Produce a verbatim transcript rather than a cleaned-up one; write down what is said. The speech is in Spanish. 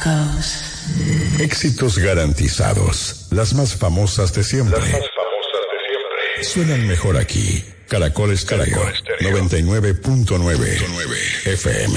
goes. Éxitos garantizados. Las más famosas de siempre. Las más famosas de siempre. Suenan mejor aquí. Caracol Estéreo noventa y nueve punto nueve F M.